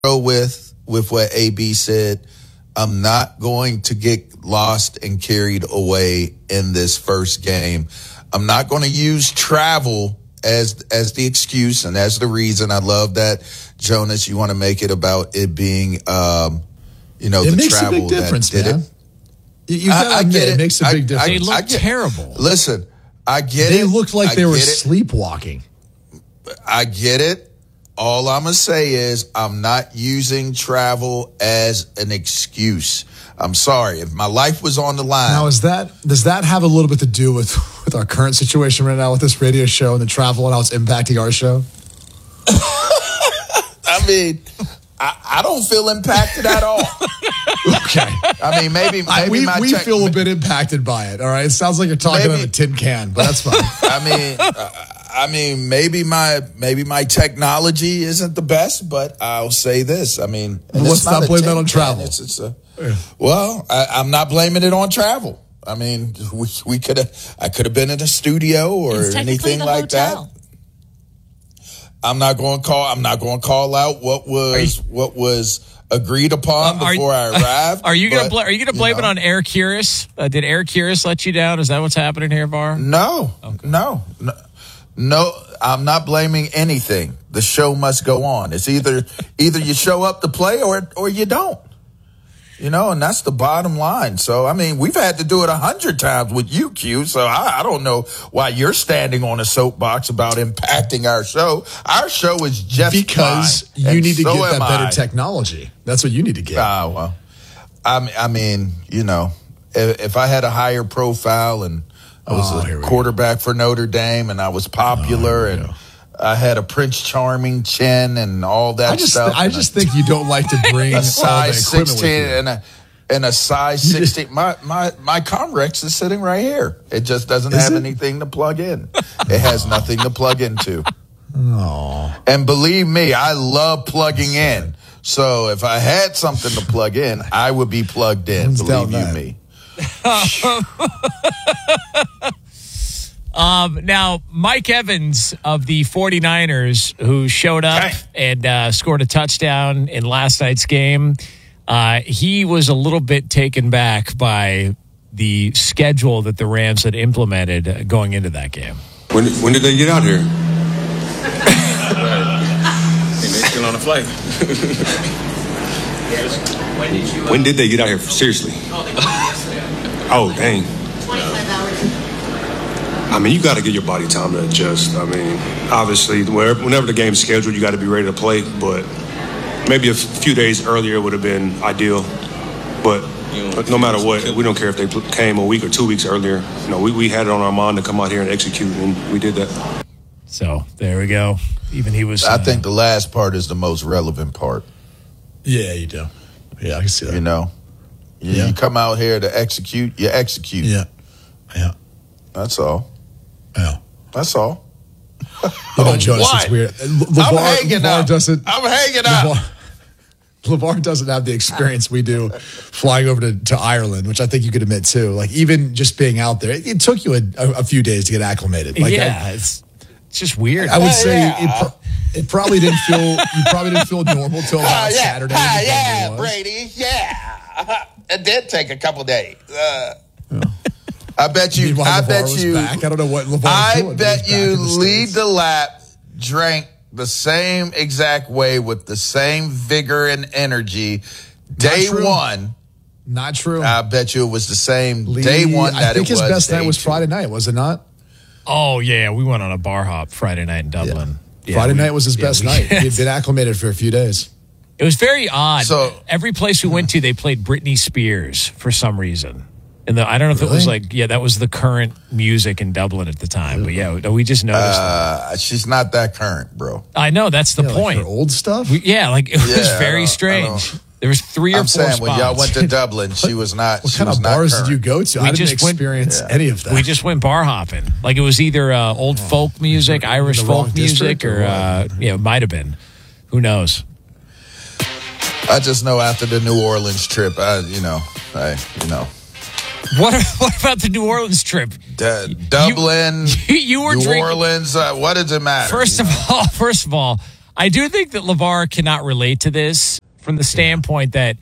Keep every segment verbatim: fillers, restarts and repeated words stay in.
go with with what A B said. I'm not going to get lost and carried away in this first game. I'm not going to use travel as as the excuse and as the reason. I love that, Jonas, you want to make it about it being, um, you know, it the makes travel a big difference, that did man. it. You, you gotta I, I admit, get it. it makes a I, big difference. They look I get, terrible. Listen, I get they it. They looked like I they were it. sleepwalking. I get it. All I'm going to say is I'm not using travel as an excuse. I'm sorry. If my life was on the line. Now, is that does that have a little bit to do with, with our current situation right now with this radio show and the travel and how it's impacting our show? I mean, I, I don't feel impacted at all. Okay. I mean, maybe, maybe I, we, my we tech, feel a bit impacted by it, all right? It sounds like you're talking maybe, out of a tin can, but that's fine. I mean, uh, I mean, maybe my maybe my technology isn't the best, but I'll say this. I mean, well, let's not blame that on travel. It's, it's a, well, I, I'm not blaming it on travel. I mean, we we could have I could have been in a studio or anything like hotel. that. I'm not going to call. I'm not going to call out what was you, what was agreed upon um, before you, I arrived. Are you going to bl- are you going to blame you know, it on Air Curious? Uh, did Air Curious let you down? Is that what's happening here, Var? No, okay. no, no. No, I'm not blaming anything. The show must go on. It's either either you show up to play or or you don't. You know, and that's the bottom line. So, I mean, we've had to do it a hundred times with you, Q. So I, I don't know why you're standing on a soapbox about impacting our show. Our show is just because fine, you need to so get that better I. technology. That's what you need to get. Ah, well, I, I mean, you know, if, if I had a higher profile and I was oh, a quarterback go. for Notre Dame, and I was popular, oh, and go. I had a Prince Charming chin and all that I just, stuff. I just think you don't like to bring a size sixteen and a and a size sixteen. My my my Comrex is sitting right here. It just doesn't is have it? anything to plug in. It has nothing to plug into. Oh. And believe me, I love plugging in. So if I had something to plug in, I would be plugged in. Who's believe you that? me. um, now, Mike Evans of the 49ers, who showed up hey. and uh, scored a touchdown in last night's game, uh, he was a little bit taken back by the schedule that the Rams had implemented going into that game. When, when did they get out here? They're still on a flight. When did, you, uh, when did they get out here? Seriously? Oh, dang. twenty-five hours. I mean, you got to give your body time to adjust. I mean, obviously, whenever the game's scheduled, you got to be ready to play. But maybe a few days earlier would have been ideal. But no matter what, we don't care if they came a week or two weeks earlier. You know, we, we had it on our mind to come out here and execute, and we did that. So there we go. Even he was. I uh, think the last part is the most relevant part. Yeah, you do. Yeah, I can see that. You know, you, yeah. you come out here to execute, you execute. Yeah, yeah. That's all. Yeah, that's all. You know, Jonas, it's weird. LeVar, I'm hanging LeVar out. Doesn't, I'm hanging LeVar, out. LeVar doesn't have the experience we do flying over to, to Ireland, which I think you could admit too. Like even just being out there, it, it took you a, a few days to get acclimated. Like yeah, I, it's it's just weird. I would uh, say yeah. it, pro- it probably didn't feel you probably didn't feel normal till about uh, yeah. Saturday. Uh, yeah, Brady. Yeah, it did take a couple days. Uh, yeah. I bet you. Meanwhile, I LeVar bet was you. Back. I don't know what LeVar was I doing, bet you the lead States. the lap, drank the same exact way with the same vigor and energy. Day one. Not true. I bet you it was the same Lee, day one that I think it was. his best night was two. Friday night, was it not? Oh yeah, we went on a bar hop Friday night in Dublin. Yeah. Yeah, Friday we, night was his yeah, best we, night. He had been acclimated for a few days. It was very odd. So every place we went to, they played Britney Spears for some reason. And the, I don't know if really? it was like, yeah, that was the current music in Dublin at the time. But yeah, we just noticed. Uh, she's not that current, bro. I know that's the yeah, point. Like her old stuff. We, yeah, like it was Yeah, very I strange. There was three or I'm four saying spots. when y'all went to Dublin, she was not. What she kind was of not bars current. did you go to? We I didn't just went- experience yeah. any of that. We just went bar hopping. Like it was either uh, old folk music, Irish the folk wrong music, district or or uh, yeah, it might have been. Who knows? I just know after the New Orleans trip, I you know, I you know. What What about the New Orleans trip? D- Dublin, You, you were New drinking. Orleans. Uh, what does it matter? First you of know? all, first of all, I do think that LeVar cannot relate to this from the standpoint that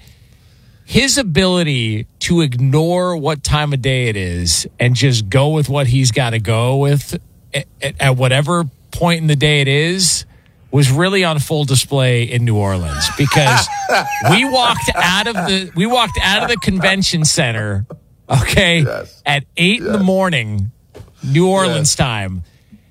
his ability to ignore what time of day it is and just go with what he's got to go with at, at whatever point in the day it is was really on full display in New Orleans, because we walked out of the we walked out of the convention center, okay, yes. at eight yes. in the morning, New Orleans yes. time.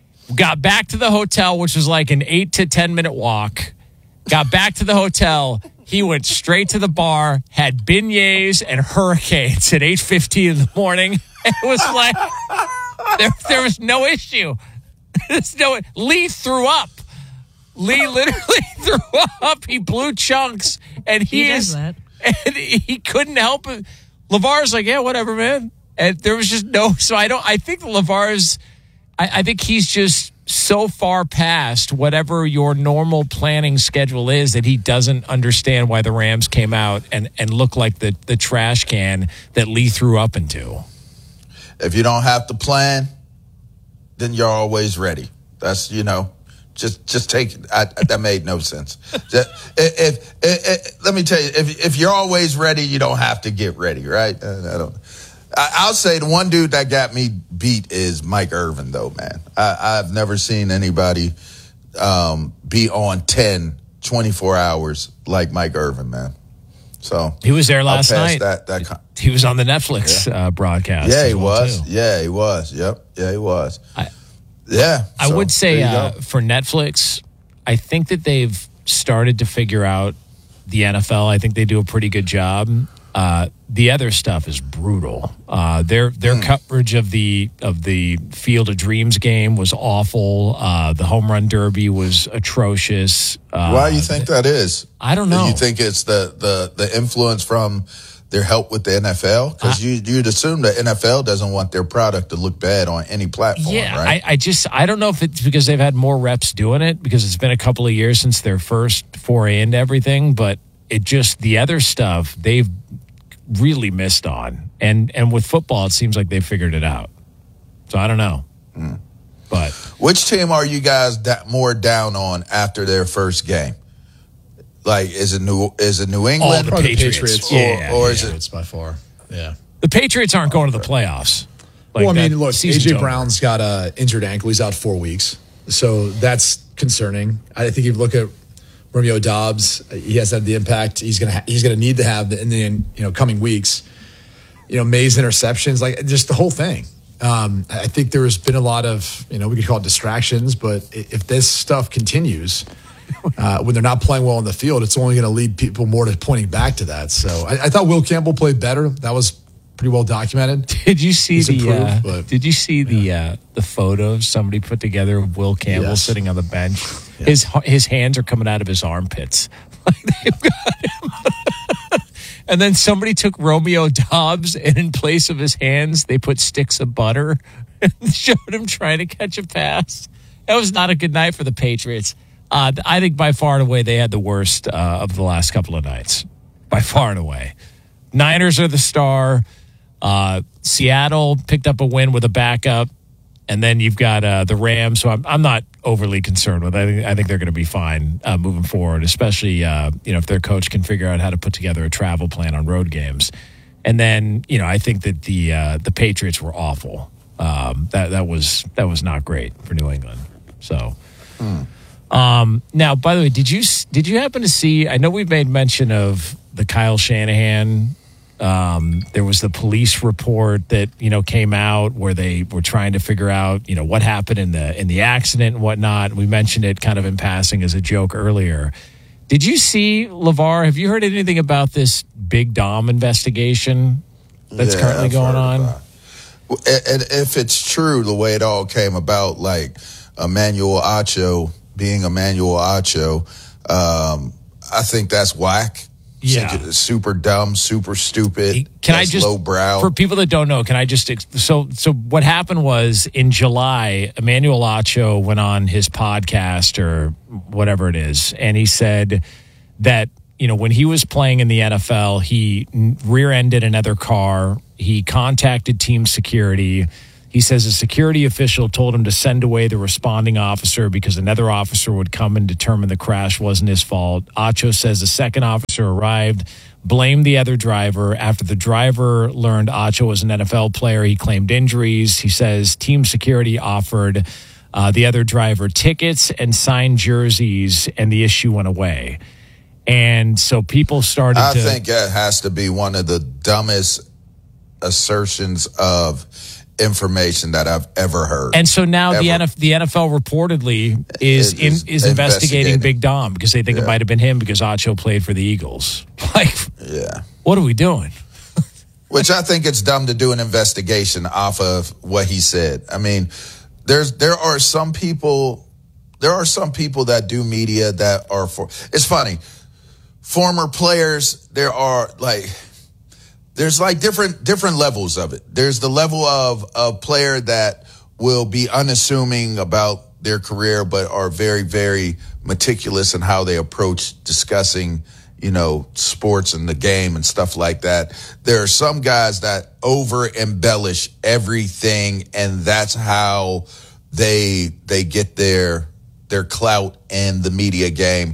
Got back to the hotel, which was like an eight to ten minute walk. Got back to the hotel. He went straight to the bar, had beignets and hurricanes at eight fifteen in the morning. It was like there, there was no issue. There's no Lee threw up. Lee literally threw up. He blew chunks, and he, he is, does that. and he couldn't help it. LeVar's like, yeah, whatever, man. And there was just no. So I don't. I think LeVar's. I, I think he's just so far past whatever your normal planning schedule is that he doesn't understand why the Rams came out and and look like the the trash can that Lee threw up into. If you don't have to plan, then you're always ready. That's you know. Just, just take. I, that made no sense. Just, if, if, if, if, let me tell you, if if you're always ready, you don't have to get ready, right? I, I don't. I, I'll say the one dude that got me beat is Mike Irvin, though, man. I, I've never seen anybody um, be on ten, twenty-four hours like Mike Irvin, man. So he was there last night. That, that con- he was on the Netflix yeah. uh, broadcast. Yeah, he well was. Too. Yeah, he was. Yep. Yeah, he was. I, Yeah. I so, would say uh, for Netflix, I think that they've started to figure out the N F L. I think they do a pretty good job. Uh, the other stuff is brutal. Uh, their their mm. coverage of the of the Field of Dreams game was awful. Uh, the home run derby was atrocious. Uh, Why do you think that is? I don't know. You think it's the the, the influence from their help with the N F L? Because you, you'd assume the N F L doesn't want their product to look bad on any platform, yeah, right? I, I just, I don't know if it's because they've had more reps doing it, because it's been a couple of years since their first foray into everything, but it just, the other stuff, they've really missed on. And and with football, it seems like they've figured it out. So I don't know. Mm. But which team are you guys da- more down on after their first game? Like, is it New is it New England? Oh, the Patriots. Patriots. Or, Yeah, or yeah, is yeah, it it's by far. Yeah. The Patriots aren't going to the playoffs. Like well, I mean, that look, A season's J over. Brown's got a injured ankle. He's out four weeks. So that's concerning. I think if you look at Romeo Doubs, he has had the impact he's going to ha- he's going to need to have in the you know coming weeks. You know, May's interceptions, like just the whole thing. Um, I think there has been a lot of, you know, we could call it distractions, but if this stuff continues, uh, when they're not playing well on the field, it's only going to lead people more to pointing back to that. So I, I thought Will Campbell played better. That was pretty well documented. Did you see He's the? improved, uh, but, did you see the yeah. uh, the photos somebody put together of Will Campbell Yes. sitting on the bench? Yeah. His his hands are coming out of his armpits. Like they've got him. And then somebody took Romeo Doubs, and in place of his hands, they put sticks of butter and showed him trying to catch a pass. That was not a good night for the Patriots. Uh, I think by far and away they had the worst uh, of the last couple of nights. By far and away. Niners are the star. Uh, Seattle picked up a win with a backup. And then you've got uh, the Rams, so I'm, I'm not overly concerned with. I think I think they're going to be fine uh, moving forward, especially uh, you know if their coach can figure out how to put together a travel plan on road games. And then you know I think that the uh, the Patriots were awful. Um, that that was that was not great for New England. So hmm. um, now, by the way, did you did you happen to see? I know we've made mention of the Kyle Shanahan. Um, there was the police report that, you know, came out where they were trying to figure out, you know, what happened in the in the accident and whatnot. We mentioned it kind of in passing as a joke earlier. Did you see, LeVar, have you heard anything about this Big Dom investigation that's yeah, currently I've going on? And if it's true, the way it all came about, like Emmanuel Acho being Emmanuel Acho, um, I think that's whack. Yeah. Super dumb, super stupid. Can I just, lowbrow. for people that don't know, can I just, so, so what happened was in July, Emmanuel Acho went on his podcast or whatever it is, and he said that, you know, when he was playing in the N F L, he rear-ended another car. He contacted team security. He says a security official told him to send away the responding officer because another officer would come and determine the crash wasn't his fault. Acho says the second officer arrived, blamed the other driver. After the driver learned Acho was an N F L player, he claimed injuries. He says team security offered uh, the other driver tickets and signed jerseys, and the issue went away. And so people started I to... I think that has to be one of the dumbest assertions of information that I've ever heard. And so now ever. the N F L, the N F L reportedly is It in, is is investigating, investigating Big Dom because they think Yeah. it might have been him because Acho played for the Eagles. Like, Yeah. what are we doing? Which I think it's dumb to do an investigation off of what he said. I mean, there's there are some people there are some people that do media that are for it's funny. Former players, there are like there's like different different levels of it. There's the level of a player that will be unassuming about their career, but are very, very meticulous in how they approach discussing, you know, sports and the game and stuff like that. There are some guys that over embellish everything, and that's how they they get their their clout in the media game.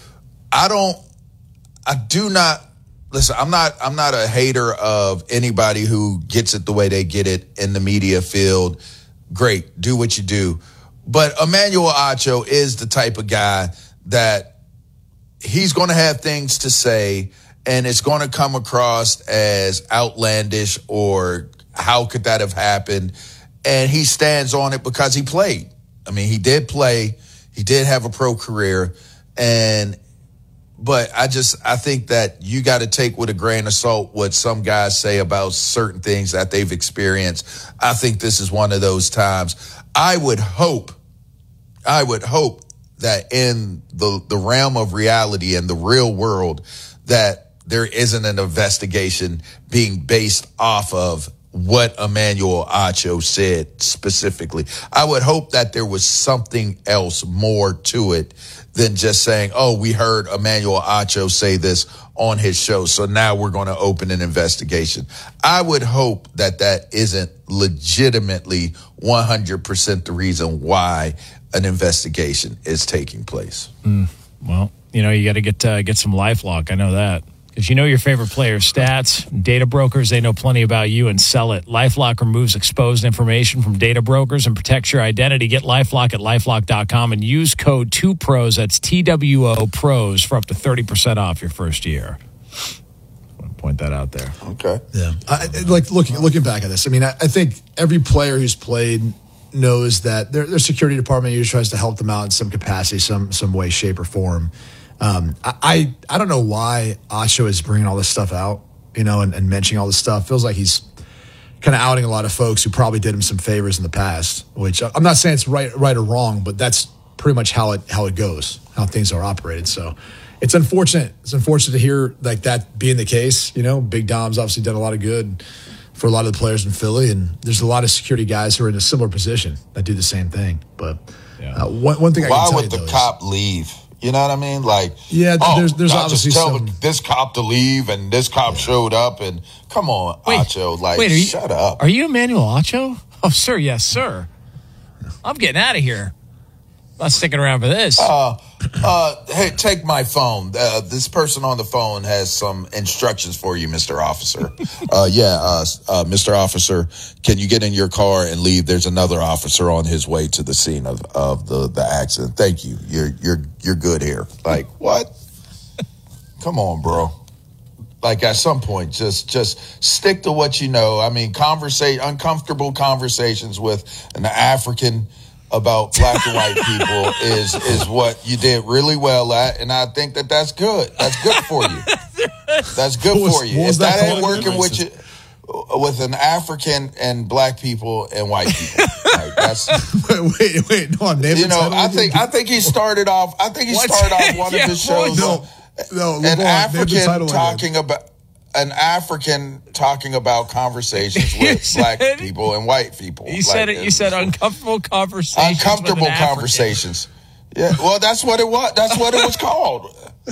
I don't I do not Listen, I'm not I'm not a hater of anybody who gets it the way they get it in the media field. Great, do what you do. But Emmanuel Acho is the type of guy that he's going to have things to say, and it's going to come across as outlandish or how could that have happened? And he stands on it because he played. I mean, he did play. He did have a pro career. And But I just, I think that you got to take with a grain of salt what some guys say about certain things that they've experienced. I think this is one of those times. I would hope, I would hope that in the, the realm of reality and the real world, that there isn't an investigation being based off of what Emmanuel Acho said specifically. I would hope that there was something else more to it than just saying, oh, we heard Emmanuel Acho say this on his show, so now we're going to open an investigation. I would hope that that isn't legitimately one hundred percent the reason why an investigation is taking place. Mm, well, you know, you got to get uh, get some LifeLock. I know that. Because you know your favorite player's stats. Data brokers, they know plenty about you and sell it. LifeLock removes exposed information from data brokers and protects your identity. Get LifeLock at LifeLock dot com and use code two pros, that's T W O pros, for up to thirty percent off your first year. I want to point that out there. Okay. Yeah. I, like looking looking back at this, I mean, I, I think every player who's played knows that their, their security department usually tries to help them out in some capacity, some some way, shape, or form. Um, I, I I don't know why Acho is bringing all this stuff out, you know, and, and mentioning all this stuff. Feels like he's kind of outing a lot of folks who probably did him some favors in the past. Which I'm not saying it's right right or wrong, but that's pretty much how it how it goes, how things are operated. So it's unfortunate. It's unfortunate to hear like that being the case. You know, Big Dom's obviously done a lot of good for a lot of the players in Philly, and there's a lot of security guys who are in a similar position that do the same thing. But Yeah. uh, one one thing I Why can tell would you the though is- cop leave? You know what I mean? Like, Yeah, oh, there's- there's y'all obviously just tell some- this cop to leave, and this cop showed up, and come on, Wait, Acho, like, wait, are you, shut up. Are you Emmanuel Acho? Oh, sir, yes, sir. I'm getting out of here. Not sticking around for this. Uh, uh, hey, take my phone. Uh, this person on the phone has some instructions for you, Mister Officer. Uh, yeah, uh, uh, Mister Officer, can you get in your car and leave? There's another officer on his way to the scene of, of the, the accident. Thank you. You're you're you're good here. Like, what? Come on, bro. Like, at some point, just just stick to what you know. I mean, conversate uncomfortable conversations with an African about black and white people is is what you did really well at, and I think that that's good. That's good for you. That's good What was- for you. what was If that that ain't called working again? with you, with an African and black people and white people, like, that's wait, wait, wait, no, I'm naming you know. I think I think he started off. I think he What? started off one Yeah, of his shows. no, no, An LeBron, name the African title again. talking about. An African talking about conversations You with black said- people and white people. you said Like, it. You said uncomfortable conversations. uncomfortable with an African. conversations. Yeah, well, that's what it was. That's what it was called.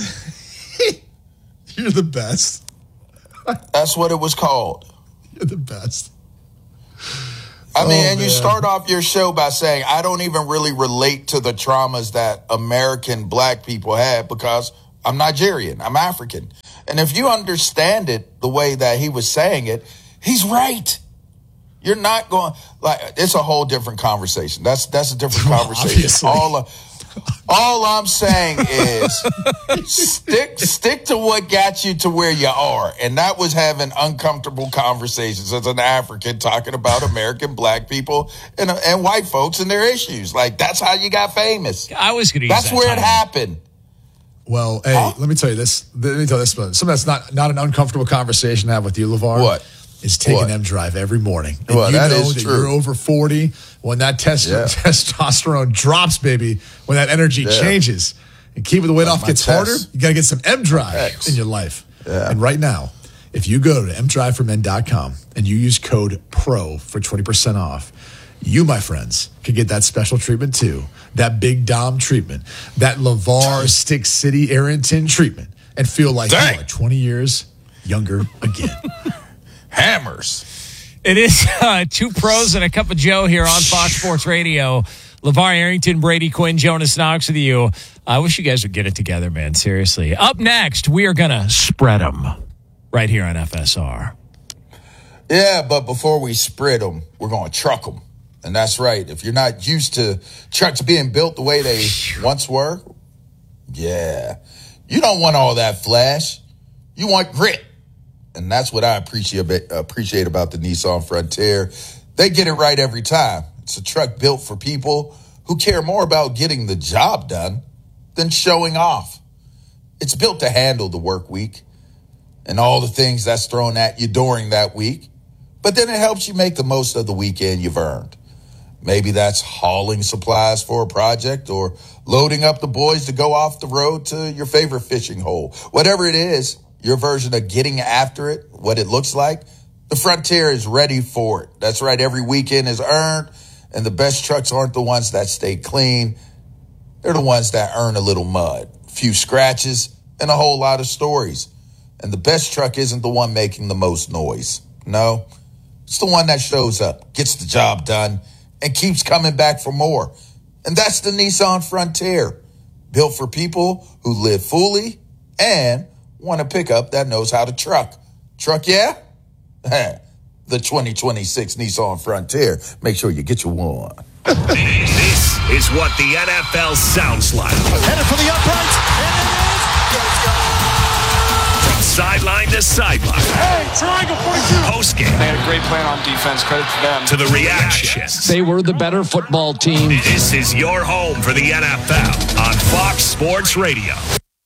You're the best. That's what it was called. You're the best. I mean, Oh, and you man. start off your show by saying, I don't even really relate to the traumas that American black people had because I'm Nigerian, I'm African. And if you understand it the way that he was saying it, he's right. You're not going, like, it's a whole different conversation. That's that's a different conversation. Obviously. All of, all I'm saying is stick stick to what got you to where you are. And that was having uncomfortable conversations as an African talking about American black people and, and white folks and their issues. Like, that's how you got famous. I was going to use That's that where title. it happened. Well, hey, Huh? let me tell you this. Let me tell you this. Something that's not, not an uncomfortable conversation to have with you, LeVar. What? Is taking What? M Drive every morning. And Well, you that know is that true. you're over forty when that test- Yeah. testosterone drops, baby, when that energy Yeah. changes. And keeping the weight Like off my gets test. harder, you got to get some M Drive X. in your life. Yeah. And right now, if you go to m drive for men dot com and you use code PRO for twenty percent off, you, my friends, can get that special treatment too. That Big Dom treatment, that LeVar Stick City Arrington treatment, and feel like Dang. you are twenty years younger again. Hammers. It is uh, two pros and a cup of Joe here on Fox Sports Radio. LeVar Arrington, Brady Quinn, Jonas Knox with you. I wish you guys would get it together, man. Seriously. Up next, we are going to spread them right here on F S R. Yeah, but before we spread them, we're going to truck them. And that's right. If you're not used to trucks being built the way they once were, yeah, you don't want all that flash. You want grit. And that's what I appreciate appreciate about the Nissan Frontier. They get it right every time. It's a truck built for people who care more about getting the job done than showing off. It's built to handle the work week and all the things that's thrown at you during that week. But then it helps you make the most of the weekend you've earned. Maybe that's hauling supplies for a project or loading up the boys to go off the road to your favorite fishing hole. Whatever it is, your version of getting after it, what it looks like, the Frontier is ready for it. That's right. Every weekend is earned, and the best trucks aren't the ones that stay clean. They're the ones that earn a little mud, a few scratches, and a whole lot of stories. And the best truck isn't the one making the most noise. No, it's the one that shows up, gets the job done, and keeps coming back for more. And that's the Nissan Frontier, built for people who live fully and want a pickup that knows how to truck. Truck, yeah? The twenty twenty-six Nissan Frontier. Make sure you get your one. This is what the N F L sounds like. Headed for the uprights. From sideline to sideline. Hey, triangle forty-two. Postgame. They had a great plan on defense. Credit to them. To the reactions. They were the better football team. This is your home for the N F L on Fox Sports Radio.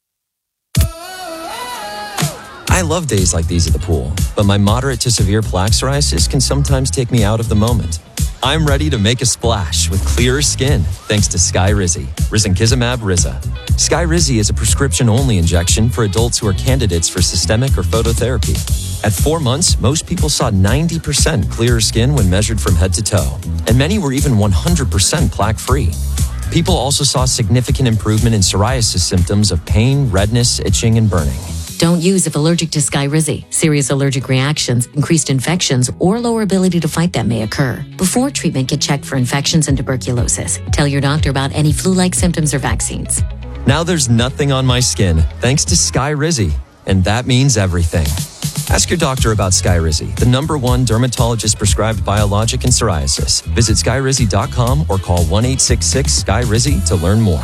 I love days like these at the pool, but my moderate to severe plaque psoriasis can sometimes take me out of the moment. I'm ready to make a splash with clearer skin thanks to Skyrizi, risankizumab Riza. Skyrizi is a prescription-only injection for adults who are candidates for systemic or phototherapy. At four months, most people saw ninety percent clearer skin when measured from head to toe, and many were even one hundred percent plaque-free. People also saw significant improvement in psoriasis symptoms of pain, redness, itching, and burning. Don't use if allergic to Skyrizi. Serious allergic reactions, increased infections, or lower ability to fight them may occur. Before treatment, get checked for infections and tuberculosis. Tell your doctor about any flu-like symptoms or vaccines. Now there's nothing on my skin thanks to Skyrizi, and that means everything. Ask your doctor about Skyrizi, the number one dermatologist-prescribed biologic in psoriasis. Visit skyrizi dot com or call one eight six six Skyrizi to learn more.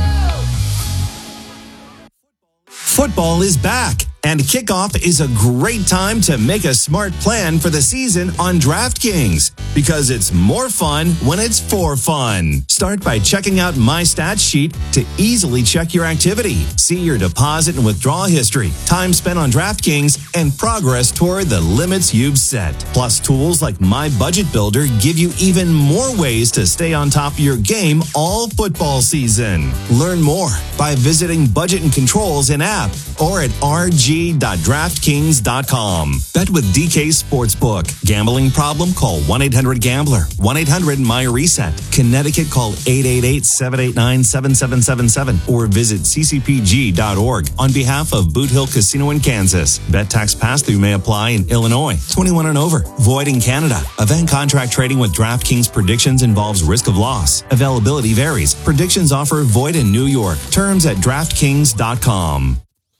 Football is back, and kickoff is a great time to make a smart plan for the season on DraftKings, because it's more fun when it's for fun. Start by checking out My Stats Sheet to easily check your activity, see your deposit and withdrawal history, time spent on DraftKings, and progress toward the limits you've set. Plus, tools like My Budget Builder give you even more ways to stay on top of your game all football season. Learn more by visiting Budget and Controls in app or at R G g dot draft kings dot com. Bet with D K Sportsbook. Gambling problem? Call one eight hundred gambler. one eight hundred M Y reset. Connecticut, call eight eight eight, seven eight nine, seven seven seven seven or visit c c p g dot org on behalf of Boot Hill Casino in Kansas. Bet tax pass-through may apply in Illinois. twenty-one and over. Void in Canada. Event contract trading with DraftKings predictions involves risk of loss. Availability varies. Predictions offer void in New York. Terms at draft kings dot com.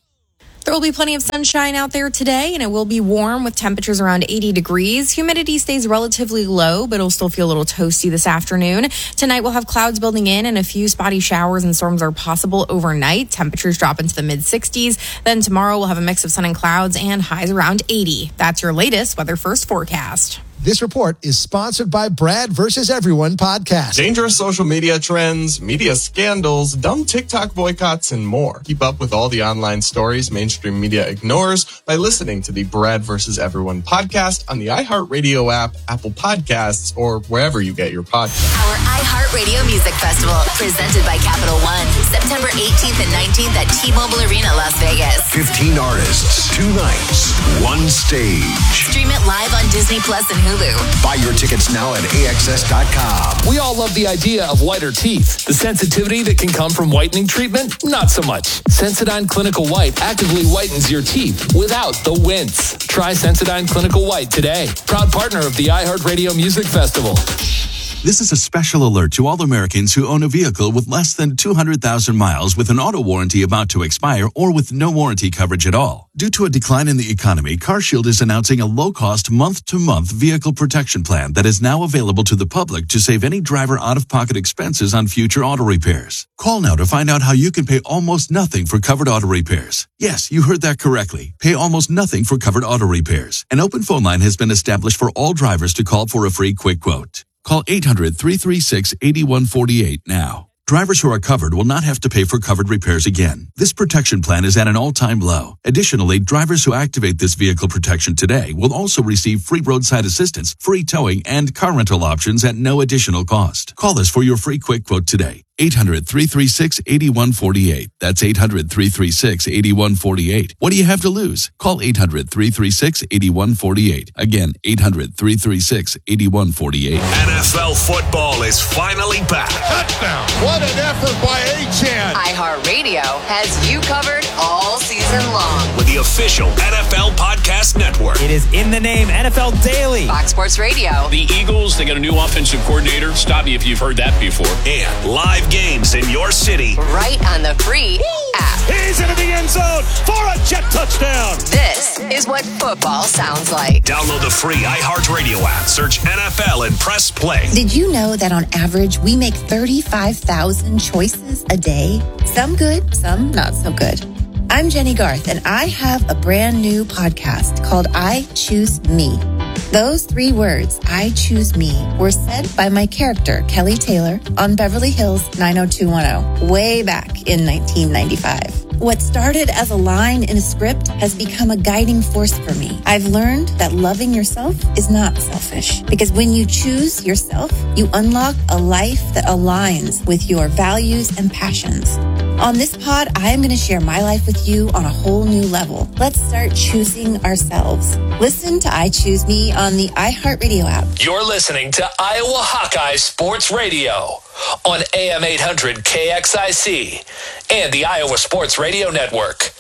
There will be plenty of sunshine out there today, and it will be warm with temperatures around eighty degrees. Humidity stays relatively low, but it'll still feel a little toasty this afternoon. Tonight, we'll have clouds building in, and a few spotty showers and storms are possible overnight. Temperatures drop into the mid-sixties. Then tomorrow, we'll have a mix of sun and clouds and highs around eighty. That's your latest Weather First forecast. This report is sponsored by Brad versus Everyone podcast. Dangerous social media trends, media scandals, dumb TikTok boycotts, and more. Keep up with all the online stories mainstream media ignores by listening to the Brad versus Everyone podcast on the iHeartRadio app, Apple Podcasts, or wherever you get your podcasts. Our iHeartRadio Music Festival, presented by Capital One, September eighteenth and nineteenth at T-Mobile Arena, Las Vegas. fifteen artists, two nights, one stage. Stream it live on Disney Plus and Hulu. Buy your tickets now at A X S dot com. We all love the idea of whiter teeth. The sensitivity that can come from whitening treatment? Not so much. Sensodyne Clinical White actively whitens your teeth without the wince. Try Sensodyne Clinical White today. Proud partner of the iHeartRadio Music Festival. This is a special alert to all Americans who own a vehicle with less than two hundred thousand miles with an auto warranty about to expire or with no warranty coverage at all. Due to a decline in the economy, CarShield is announcing a low-cost month-to-month vehicle protection plan that is now available to the public to save any driver out-of-pocket expenses on future auto repairs. Call now to find out how you can pay almost nothing for covered auto repairs. Yes, you heard that correctly. Pay almost nothing for covered auto repairs. An open phone line has been established for all drivers to call for a free quick quote. Call eight hundred, three three six, eight one four eight now. Drivers who are covered will not have to pay for covered repairs again. This protection plan is at an all-time low. Additionally, drivers who activate this vehicle protection today will also receive free roadside assistance, free towing, and car rental options at no additional cost. Call us for your free quick quote today. eight hundred, three three six, eight one four eight. That's eight hundred, three three six, eight one four eight. What do you have to lose? Call eight hundred, three three six, eight one four eight. Again, eight hundred, three three six, eight one four eight. N F L football is finally back. Touchdown. What an effort by Achane. iHeartRadio has you covered all season long. With the official N F L Podcast Network. It is in the name, N F L Daily. Fox Sports Radio. The Eagles, they got a new offensive coordinator. Stop me if you've heard that before. And live games in your city. Right on the free app. He's into the end zone for a jet touchdown. This is what football sounds like. Download the free iHeartRadio app. Search N F L and press play. Did you know that on average, we make thirty-five thousand choices a day? Some good, some not so good. I'm Jenny Garth, and I have a brand new podcast called I Choose Me. Those three words, I Choose Me, were said by my character, Kelly Taylor, on Beverly Hills nine oh two one oh, way back in nineteen ninety-five. What started as a line in a script has become a guiding force for me. I've learned that loving yourself is not selfish, because when you choose yourself, you unlock a life that aligns with your values and passions. On this pod, I am going to share my life with you on a whole new level. Let's start choosing ourselves. Listen to I Choose Me on the iHeartRadio app. You're listening to Iowa Hawkeye Sports Radio on A M eight hundred K X I C and the Iowa Sports Radio Network.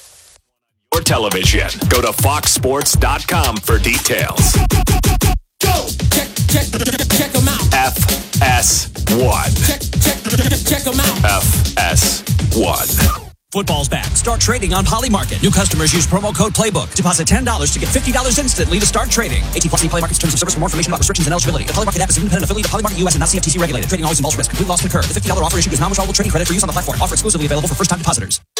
Or television. Go to fox sports dot com for details. Go! Check, check, check them out. F S one. Check, check, check them out. F S one. Football's back. Start trading on Polymarket. New customers use promo code PLAYBOOK. Deposit ten dollars to get fifty dollars instantly to start trading. eighteen plus Polymarket's terms of service. For more information about restrictions and eligibility. The Polymarket app is an independent affiliate of Polymarket U S and not C F T C regulated. Trading always involves risk. Complete loss can occur. The fifty dollars offer issued is non-withdrawable trading credit for use on the platform. Offer exclusively available for first-time depositors.